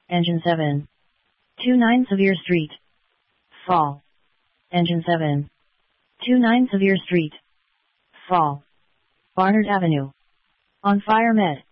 Engine 7. 29 Sevier Street. Fall. Engine 7. 29 Sevier Street. Fall. Barnard Avenue. On fire med.